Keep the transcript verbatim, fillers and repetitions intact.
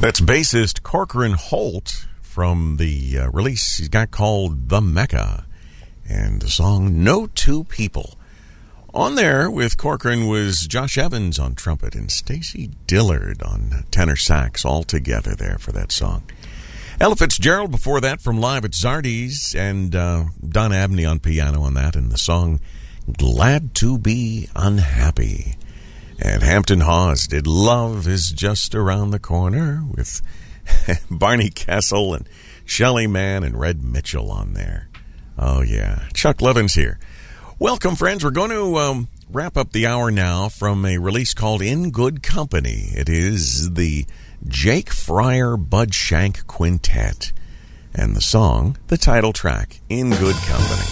That's bassist Corcoran Holt from the uh, release he's got called The Mecca, and the song No Two People. On there with Corcoran was Josh Evans on trumpet and Stacy Dillard on tenor sax, all together there for that song. Ella Fitzgerald before that from Live at Zardy's, and uh, Don Abney on piano on that, and the song Glad to Be Unhappy. And Hampton Hawes did Love Is Just Around the Corner with Barney Kessel and Shelley Mann and Red Mitchell on there. Oh, yeah. Chuck Levins here. Welcome, friends. We're going to um, wrap up the hour now from a release called In Good Company. It is the Jake Fryer Bud Shank Quintet. And the song, the title track, In Good Company.